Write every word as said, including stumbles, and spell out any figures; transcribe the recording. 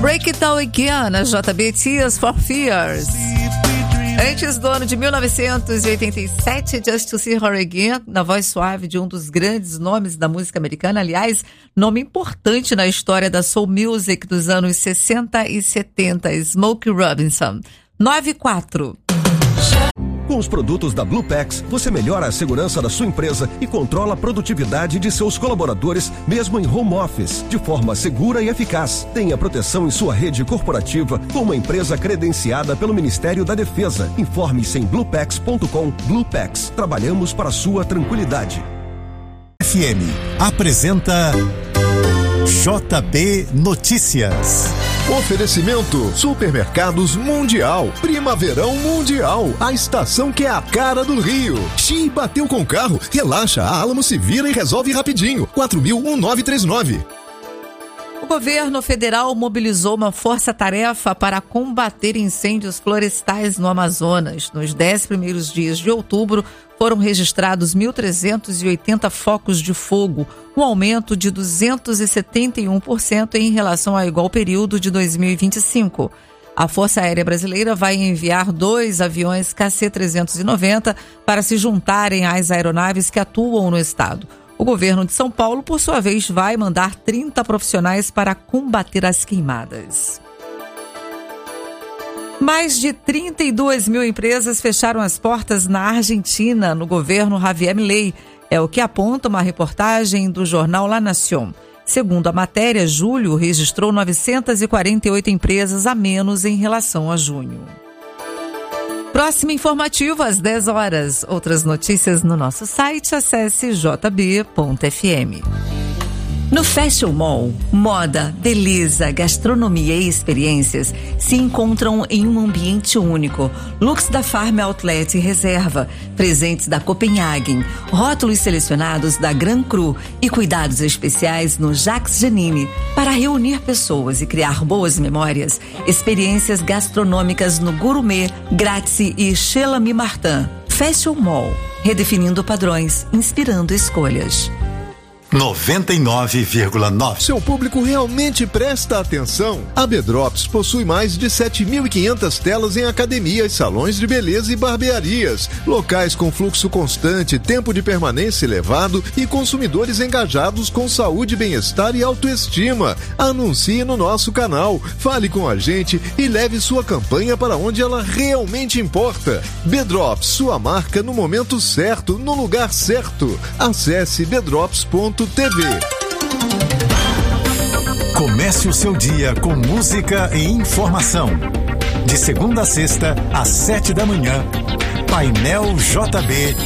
Break It Down Again, na J B Tears for Fears. Antes do ano de mil novecentos e oitenta e sete, Just to See Her Again, na voz suave de um dos grandes nomes da música americana, aliás, nome importante na história da soul music dos anos sessenta e setenta, Smokey Robinson. nove quatro. Com os produtos da Bluepax, você melhora a segurança da sua empresa e controla a produtividade de seus colaboradores, mesmo em home office, de forma segura e eficaz. Tenha proteção em sua rede corporativa com uma empresa credenciada pelo Ministério da Defesa. Informe-se em bluepax ponto com. Bluepax, trabalhamos para a sua tranquilidade. F M apresenta J B Notícias. Oferecimento Supermercados Mundial, Primaverão Mundial, a estação que é a cara do Rio. Xi, bateu com o carro, relaxa, a Alamo se vira e resolve rapidinho. quatro mil nove três nove. O governo federal mobilizou uma força-tarefa para combater incêndios florestais no Amazonas. Nos dez primeiros dias de outubro, foram registrados mil trezentos e oitenta focos de fogo, um aumento de duzentos e setenta e um por cento em relação ao igual período de dois mil e vinte e cinco. A Força Aérea Brasileira vai enviar dois aviões K C trezentos e noventa para se juntarem às aeronaves que atuam no estado. O governo de São Paulo, por sua vez, vai mandar trinta profissionais para combater as queimadas. Mais de trinta e duas mil empresas fecharam as portas na Argentina, no governo Javier Milei. É o que aponta uma reportagem do jornal La Nación. Segundo a matéria, julho registrou novecentas e quarenta e oito empresas a menos em relação a junho. Próximo informativo às dez horas. Outras notícias no nosso site, acesse j b ponto f m. No Fashion Mall, moda, beleza, gastronomia e experiências se encontram em um ambiente único. Looks da Farm Outlet Reserva, presentes da Copenhagen, rótulos selecionados da Gran Cru e cuidados especiais no Jacques Janine. Para reunir pessoas e criar boas memórias, experiências gastronômicas no Gourmet, Grazie e Chez L'Ami Martin. Fashion Mall, redefinindo padrões, inspirando escolhas. noventa e nove vírgula nove. Seu público realmente presta atenção? A Bedrops possui mais de sete mil e quinhentas telas em academias, salões de beleza e barbearias, locais com fluxo constante, tempo de permanência elevado e consumidores engajados com saúde, bem-estar e autoestima. Anuncie no nosso canal, fale com a gente e leve sua campanha para onde ela realmente importa. Bedrops, sua marca no momento certo, no lugar certo. Acesse bedrops ponto t v. Comece o seu dia com música e informação. De segunda a sexta, às sete da manhã, Painel J B